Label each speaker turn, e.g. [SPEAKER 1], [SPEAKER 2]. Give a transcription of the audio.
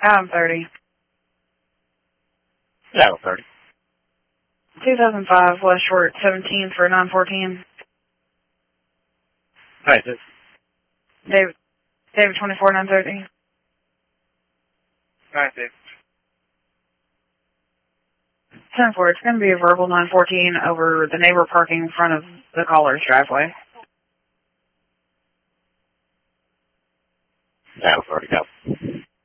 [SPEAKER 1] Adam 30.
[SPEAKER 2] Adam 30.
[SPEAKER 1] 2005 West Short 17 for 914.
[SPEAKER 2] Hi, is this?
[SPEAKER 1] David 24 930.
[SPEAKER 2] Hi, Dave.
[SPEAKER 1] 10-4, it's going to be a verbal 914 over the neighbor parking in front of the caller's driveway.
[SPEAKER 2] Adam 30, go.